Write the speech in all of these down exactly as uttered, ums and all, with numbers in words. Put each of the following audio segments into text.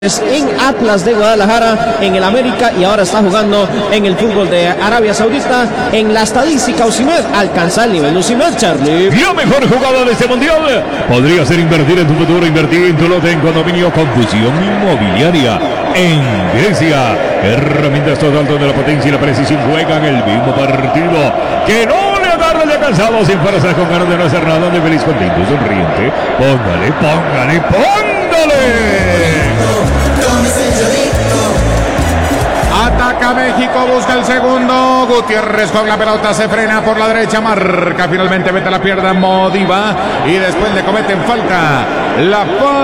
En Atlas de Guadalajara, en el América, y ahora está jugando en el fútbol de Arabia Saudita. En la estadística, Osimhen alcanza el nivel de Osimhen, Charlie. La mejor jugada de este mundial podría ser invertir en tu futuro, invertir en tu lote en condominio con Fusión Inmobiliaria en Grecia. Herramientas total donde la potencia y la precisión juegan el mismo partido. Que no le agarre ya cansado, sin fuerza, con ganas de no hacer nada, de feliz, contento, sonriente. Póngale, póngale, póngale. Ataca México, busca el segundo. Gutiérrez con la pelota, se frena por la derecha, marca finalmente, mete la pierna Modiva y después le cometen falta. La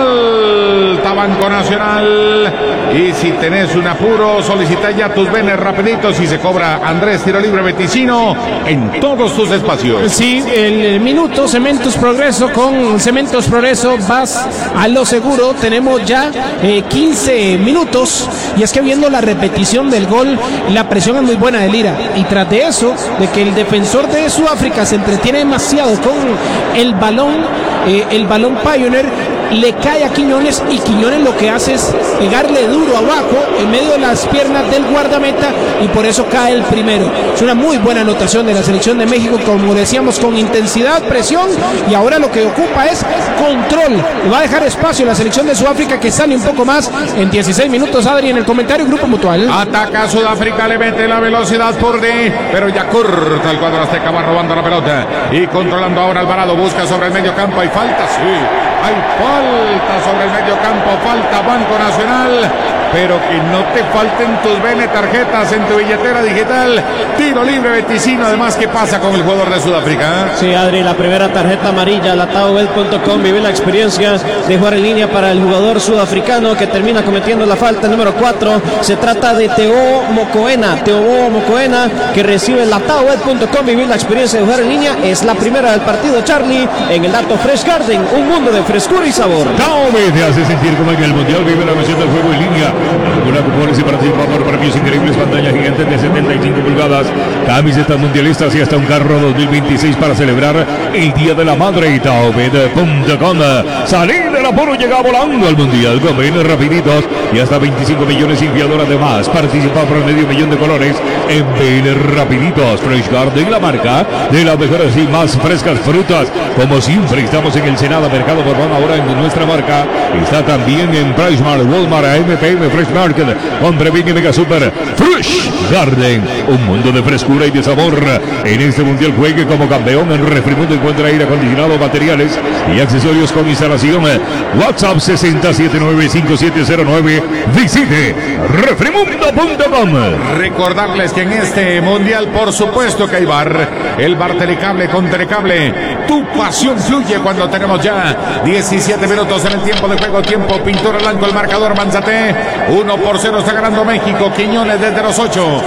falta, Banco Nacional. Y si tenés un apuro, solicita ya tus benes rapiditos y se cobra Andrés Tiro Libre Beticino en todos tus espacios. Sí, el minuto Cementos Progreso, con Cementos Progreso vas a lo seguro. Tenemos ya eh, quince minutos y es que viendo la repetición del gol, la presión es muy buena de Lira, y tras de eso, de que el defensor de Sudáfrica se entretiene demasiado con el balón, eh, el balón Pioneer le cae a Quiñones, y Quiñones lo que hace es pegarle duro abajo en medio de las piernas del guardameta, y por eso cae el primero. Es una muy buena anotación de la selección de México, como decíamos, con intensidad, presión, y ahora lo que ocupa es control. Va a dejar espacio a la selección de Sudáfrica, que sale un poco más en dieciséis minutos. Adri, en el comentario, Grupo Mutual. Ataca Sudáfrica, le mete la velocidad por D, pero ya corta el cuadro azteca, va robando la pelota y controlando ahora Alvarado, busca sobre el medio campo, hay falta, sí, hay falta sobre el medio campo, falta Banco Nacional, pero que no te falten tus bene tarjetas en tu billetera digital. Tiro libre Beticino. Además, ¿qué pasa con el jugador de Sudáfrica? Sí, Adri, la primera tarjeta amarilla, la taobet punto com, vive la experiencia de jugar en línea para el jugador sudafricano que termina cometiendo la falta número cuatro. Se trata de Teo Mokoena, Teo Mokoena, que recibe la taobet punto com, vivir la experiencia de jugar en línea. Es la primera del partido, Charlie, en el dato Fresh Garden, un mundo de frescura y sabor. Taobet te hace sentir como en el mundial, vive la emoción del juego en línea. Acumula cupones y participa por premios increíbles, pantalla gigante de setenta y cinco pulgadas, camisetas mundialistas y hasta un carro dos mil veintiséis para celebrar el Día de la Madre. Taobet punto com. Salir del apuro, llega volando al mundial con bienes rapiditos y hasta veinticinco millones enviadoras de más. Participa por medio millón de colores en bienes rapiditos. Fresh Garden, la marca de las mejores y más frescas frutas. Como siempre, estamos en el Senado Mercado Borbón. Ahora en nuestra marca está también en PriceMart, Walmart, M P M, Fresh Market, Hombre Big y Mega Super. Fresh Garden, un mundo de frescura y de sabor. En este mundial juegue como campeón. En Refrimundo encuentra aire acondicionado, materiales y accesorios con instalación. WhatsApp sesenta setenta y nueve cincuenta y siete cero nueve. Visite refrimundo punto com. Recordarles que en este mundial, por supuesto que hay bar. El bar Telecable con Telecable. Tu pasión fluye cuando tenemos ya diecisiete minutos en el tiempo de juego. Tiempo, pintura blanco, el marcador Manzate. uno por cero está ganando México. Quiñones desde los ocho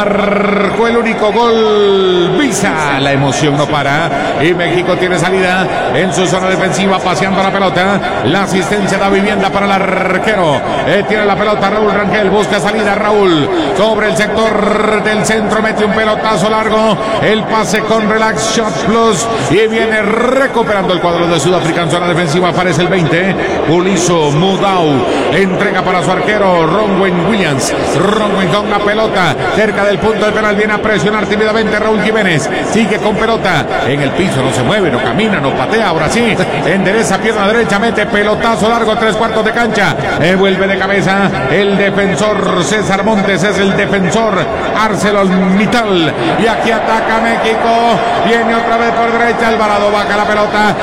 marcó el único gol. Visa, la emoción no para. Y México tiene salida en su zona defensiva, paseando la pelota. La asistencia da vivienda para el arquero. Eh, tiene la pelota Raúl Rangel, busca salida Raúl sobre el sector del centro, mete un pelotazo largo. El pase con Relax Shot Plus y viene recuperando el cuadro de Sudáfrica en zona defensiva. Aparece el veinte. Uliso Mudau entrega para su arquero Ronwen Williams. Ronwen con la pelota cerca del punto de penal, viene a presionar tímidamente Raúl Jiménez. Sigue con pelota en el piso, no se mueve, no camina, no patea. Ahora sí, endereza pierna derecha, mete pelotazo largo, tres cuartos de cancha. Eh, vuelve de cabeza el defensor César Montes, es el defensor ArcelorMittal. Y aquí ataca México. Viene otra vez por derecha, Alvarado baja la pelota,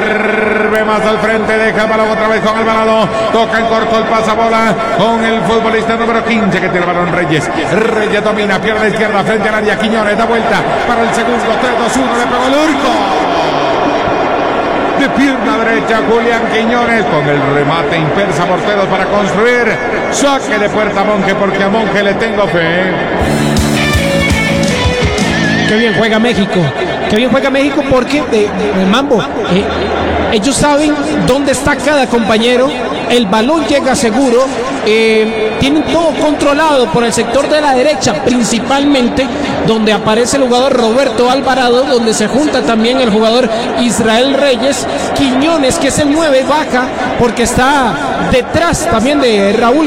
sirve más al frente, deja el balón otra vez con Alvarado, toca en corto el pasabola con el futbolista número quince que tiene el balón Reyes. Reyes domina, pierna izquierda frente al área, Quiñones da vuelta para el segundo, tres dos uno, le pegó el Urco. De pierna derecha Julián Quiñones con el remate impersa Morteros para construir. Saque de puerta a Monje, porque a Monje le tengo fe. Qué bien juega México, qué bien juega México, porque eh, eh, Mambo, eh, ellos saben dónde está cada compañero, el balón llega seguro, eh, tienen todo controlado por el sector de la derecha, principalmente donde aparece el jugador Roberto Alvarado, donde se junta también el jugador Israel Reyes. Quiñones, que es el nueve, baja porque está detrás también de Raúl